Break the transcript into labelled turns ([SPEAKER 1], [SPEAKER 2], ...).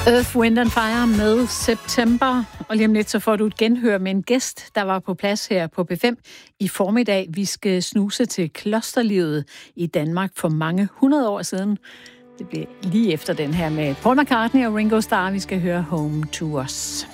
[SPEAKER 1] Earth, Wind and Fire med September. Og lige om lidt, så får du et genhør med en gæst, der var på plads her på B5 i formiddag. Vi skal snuse til klosterlivet i Danmark for mange 100 år siden. Det bliver lige efter den her med Paul McCartney og Ringo Starr. Vi skal høre Home to Us.